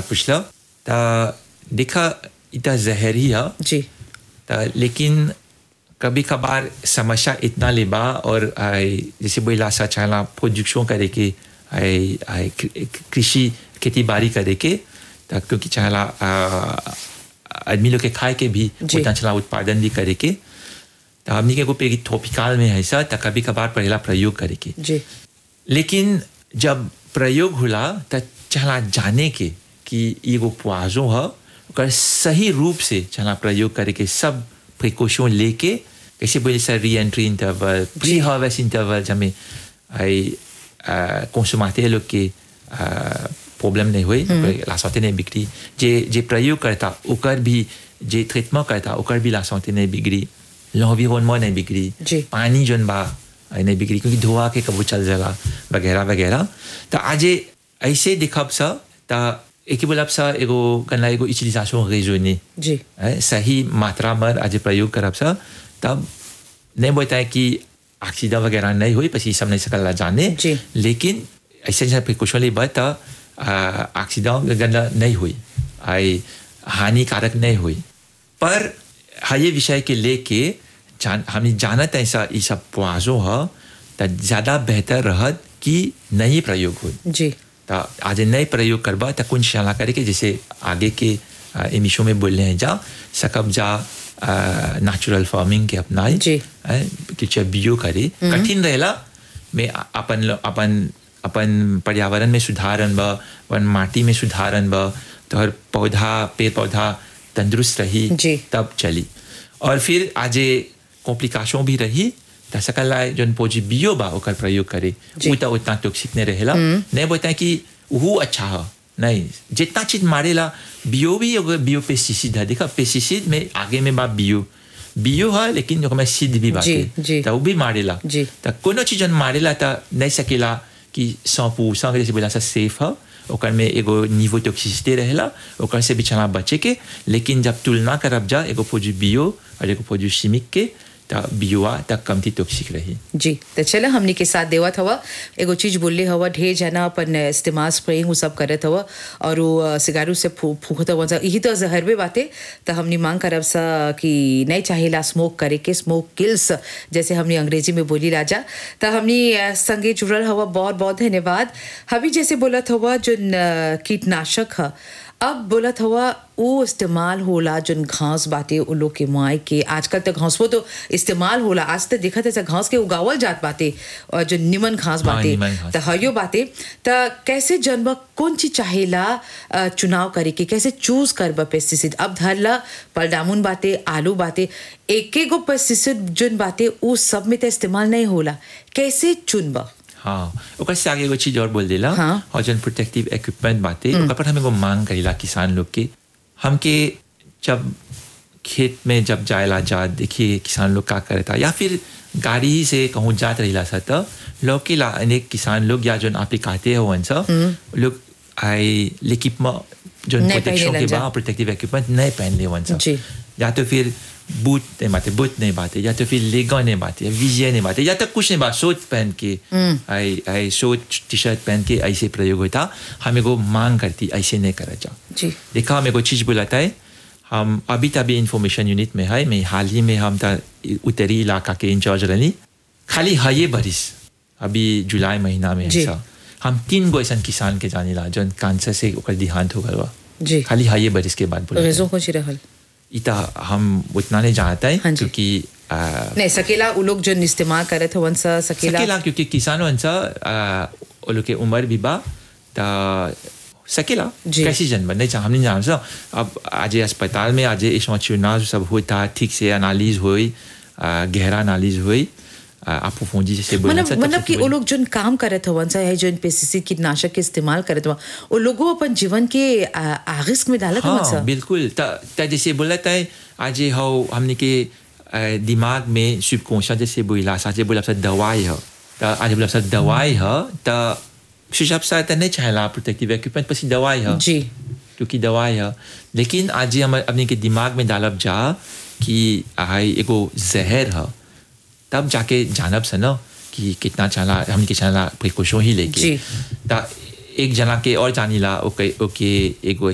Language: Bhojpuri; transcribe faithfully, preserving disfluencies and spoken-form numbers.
पूछला ता देखा इतना जहरी है जी ता लेकिन कभी कभार समस्या इतना लेबा और आई जैसे बोला सा चला प्रोडक्शन करे के आई आई कृषि खेती बाड़ी करे के ता क्योंकि चला आदमी लोग के खाए के भी उतना चला उत्पादन भी करे के तो हमने के को पे ट्रॉपिकल में है ऐसा तो कभी कभार पहला प्रयोग करे के जी लेकिन जब प्रयोग हुआ तो चला जाने के कि ये वो पुआजो है और सही रूप से चला प्रयोग करे के सब प्रिकॉशन लेके कैसे बोले सर re entry interval pre harvest interval जब आई कंज्यूमर लोग के प्रॉब्लम नहीं हुई ला santé नहीं बिगड़ी जे जे प्रयोग करता ओकर भी जे ट्रीटमेंट करता ओकर भी ला santé नहीं बिगड़ी l'environnement नहीं बिगड़ी पानी जोन बा नहीं बिगड़ी क्योंकि धुआं के कबू चल जाला वगैरह वगैरह तो आज ऐसे दिखब सा तो एक बोलब सा एगो कना एगो यूटिलाइजेशन रेजोनी जी सही मात्रा में आज प्रयोग करब सा तब नहीं बोलता है कि एक्सीडेंट वगैरह नहीं हुई पसी सब नहीं सकल जाने लेकिन ऐसे जैसे प्रिकॉशन ले बता एक्सीडेंट गंदा नहीं हुई आई हानिकारक नहीं हुई पर हाँ ये विषय के लेके जान हमने जानत ऐसा ये सब पुआजो है तो ज़्यादा बेहतर रहत कि नहीं प्रयोग हो जी तो आज नहीं प्रयोग करबा तो कुछ सलाह करे कि जैसे आगे के एमिशो में बोल रहे हैं जा सकब जा नेचुरल फार्मिंग के अपनाए जी कि बियो करे कठिन रहेला में अपन अपन अपन पर्यावरण में सुधारन बा अपन माटी में सुधारन बा तो हर पौधा पेड़ पौधा तंदुरुस्त रही तब चली और फिर आज कॉम्प्लिकेशन भी रही तो सकल जन पोजी बियो बा ओकर प्रयोग करे उतना उतना टॉक्सिक नहीं रहेला नहीं बोलता है कि वो अच्छा है नहीं जितना चीज मारेला बियो भी बियो पेस्टिसाइड है देखा पेस्टिसाइड में आगे में बा बियो बियो है लेकिन जो हमें सीड भी बाटे तो वो भी मारेला तो कोनो चीज जन मारेला तो नहीं सकेला कि सौ परसेंट जैसे बोला सा सेफ है ओकर में एगो निवो टॉक्सिसिटी रहेला ओकर से भी चला बचे के लेकिन जब तुलना करब जा एगो फौजी बियो और एगो फौजी शिमिक के ता बियोआ तक कमती टॉक्सिक रही जी तो चला हमने के साथ देवत हवा एगो चीज बोलले हवा ढेर जना अपन इस्तेमाल स्प्रेइंग वो सब करत हवा और वो सिगारू से फूकत हवा यही तो जहरवे बातें तो हमने मांग करब सा कि नहीं चाहेला स्मोक करे के स्मोक किल्स जैसे हमने अंग्रेजी में बोली राजा तो हमने संगे जुड़ल हवा बहुत बहुत धन्यवाद हभी जैसे बोलत हवा जो कीटनाशक है अब बोलत हवा वो इस्तेमाल होला जन घास बाटे उ लोग के मुआई के आजकल तो घास वो तो इस्तेमाल होला आज तक देखा था घास के उगावल जात बाटे और जो निमन घास बाटे तो हयो बाटे तो कैसे जनब कौन चीज चाहेला चुनाव करे के कैसे चूज करब पेस्टिसाइड अब धरला पलडामुन बाटे आलू बाटे एक एक गो पेस्टिसाइड जन बाटे वो सब में तो इस्तेमाल नहीं होला कैसे चुनब हाँ ओकर से आगे एगो चीज और बोल देला हाँ और जन प्रोटेक्टिव इक्विपमेंट बातें ओकर पर हमें को मांग करेला किसान लोग के हमके जब खेत में जब जायला जा देखिए किसान लोग क्या करता या फिर गाड़ी से कहूँ जात रहीला सा तो लोग के ला अनेक किसान लोग या जन आप्लिकाते हो सा लोग आई इक्विपमेंट जो प्रोटेक्शन के बाद प्रोटेक्टिव इक्विपमेंट नहीं पहन ले वन सा या तो फिर बूट नहीं बाते बूट नहीं बाते या तो फिर लेगा नहीं बाते विजय नहीं बाते या तो कुछ नहीं बात शोट पहन के आई आई शोट टी शर्ट पहन के ऐसे प्रयोग होता हमें को मांग करती ऐसे नहीं करा जा देखा हमें को चीज़ बुलाता है हम अभी तभी इंफॉर्मेशन यूनिट में है मैं हाल ही में हम उत्तरी इलाका के इंचार्ज रही खाली है ये बरिस अभी जुलाई महीना में ऐसा हम तीन गो ऐसा किसान के जाने ला जो कैंसर से देहांत हो गया खाली है ये बरिस के बाद बोला इता हम उतना नहीं जानता है क्योंकि नहीं सकेला वो लोग जो इस्तेमाल करे थे वंसा सकेला सकेला क्योंकि किसान वंसा वो लोग के उम्र भी बा ता सकेला कैसी जन्म नहीं चाह हमने जान सा अब आज अस्पताल में आज इस चुनाव सब होता ठीक से एनालिज हुई गहरा एनालिज हुई आपको फोन जी जैसे मतलब मतलब कि वो लोग जो काम करे थे वंसा है जो पेस्टिसाइड कीटनाशक के इस्तेमाल करे थे वो लोगों अपन जीवन के आगिस्क में डाला था वंसा बिल्कुल ता जैसे बोला था आज हो हमने के दिमाग में सबकॉन्शियस जैसे बोला सा बोला सा दवाई है ता आज बोला सा दवाई है ता सुझाव सा नहीं चाहेला प्रोटेक्टिव इक्विपमेंट पसी दवाई है जी क्योंकि दवाई है लेकिन आज हम अपने के दिमाग में डालब जा कि हाई एगो जहर है तब जाके जानब से ना कि कितना चला हमने के चला प्रिकॉशन ही लेके ता एक जना के और जानी ला ओके ओके एगो